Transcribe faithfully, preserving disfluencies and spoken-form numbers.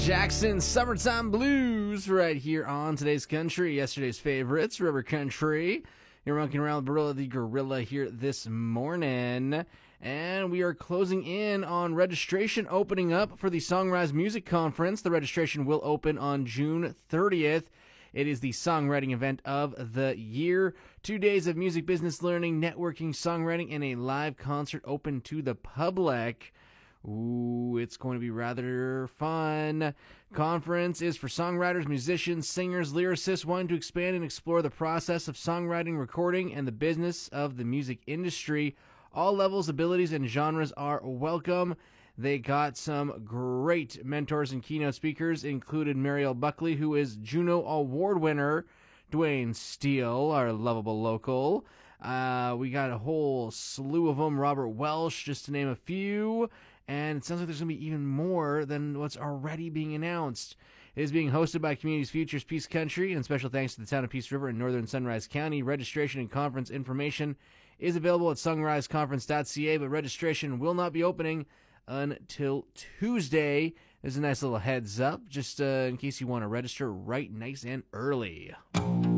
Jackson Summertime Blues right here on today's country. Yesterday's favorites, River Country. You're monkeying around with Barilla the Gorilla here this morning. And we are closing in on registration opening up for the Songrise Music Conference. The registration will open on June thirtieth. It is the songwriting event of the year. Two days of music business learning, networking, songwriting, and a live concert open to the public. Ooh, it's going to be rather fun. Conference is for songwriters, musicians, singers, lyricists wanting to expand and explore the process of songwriting, recording, and the business of the music industry. All levels, abilities, and genres are welcome. They got some great mentors and keynote speakers, included Mariel Buckley, who is Juno Award winner, Dwayne Steele, our lovable local. Uh, we got a whole slew of them, Robert Welsh, just to name a few. And it sounds like there's going to be even more than what's already being announced. It is being hosted by Communities Futures Peace Country, and special thanks to the town of Peace River in northern Sunrise County. Registration and conference information is available at sunrise conference dot c a, but registration will not be opening until Tuesday. There's a nice little heads up, just uh, in case you want to register right nice and early.